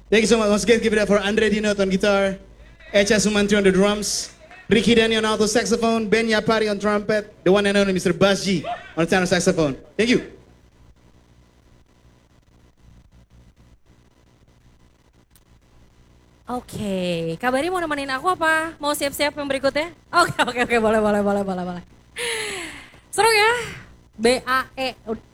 Thank you so much. Once again, give it up for Andre Dinot on guitar, Echa Sumantri on the drums, Ricky Denny on alto saxophone, Ben Yapari on trumpet, the one and only Mr. Basji on tenor saxophone. Thank you. Oke, Kabari mau nemenin aku apa? Mau siap-siap yang berikutnya? Oke, boleh. Seru ya? BAE